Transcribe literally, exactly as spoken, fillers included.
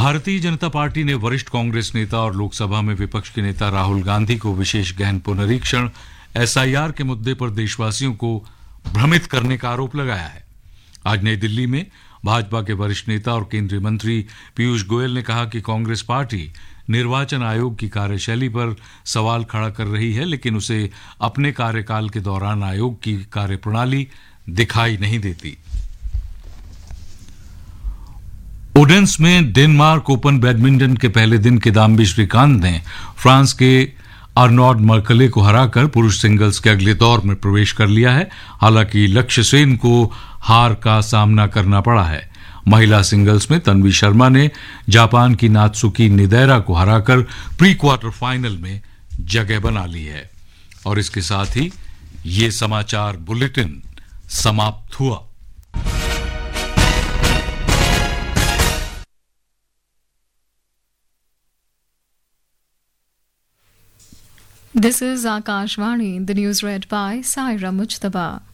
Bharatiya Janata party ने वरिष्ठ कांग्रेस नेता और लोकसभा में विपक्ष के नेता राहुल गांधी को विशेष गहन पुनरीक्षण एसआईआर के मुद्दे पर देशवासियों को भ्रमित करने का आरोप लगाया है। आज नई दिल्ली में भाजपा के वरिष्ठ नेता और केंद्रीय मंत्री पीयूष गोयल ने कहा कि कांग्रेस पार्टी निर्वाचन आयोग की कार्यशैली पर सवाल खड़ा कर रही है, लेकिन उसे अपने कार्यकाल के दौरान आयोग की कार्यप्रणाली दिखाई नहीं देती। ओडेंस में डेनमार्क ओपन बैडमिंटन के पहले दिन किदाम्बी श्रीकांत ने फ्रांस के आर्नोल्ड मर्कले को हराकर पुरुष सिंगल्स के अगले दौर में प्रवेश कर लिया है। हालांकि लक्ष्य सेन को हार का सामना करना पड़ा है। महिला सिंगल्स में तन्वी शर्मा ने जापान की नात्सुकी निदैरा को हराकर प्री क्वार्टर फाइनल में जगह बना ली है। और इसके साथ ही ये समाचार बुलेटिन समाप्त हुआ। This is Akashvani, the news read by Saira Mujtaba.